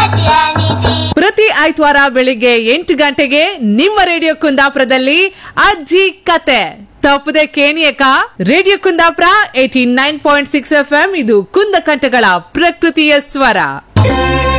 ಪ್ರತಿ ಆಯ್ತವಾರ ಬೆಳಿಗ್ಗೆ 8 ಗಂಟೆಗೆ ನಿಮ್ಮ ರೇಡಿಯೋ ಕುಂದಾಪುರದಲ್ಲಿ ಅಜ್ಜಿ ಕತೆ ತಪ್ಪದೆ ಕೇಣಿಯಕ. ರೇಡಿಯೋ ಕುಂದಾಪುರ 89.6 FM, ಇದು ಕುಂದಕಂಠಗಳ ಪ್ರಕೃತಿಯ ಸ್ವರ.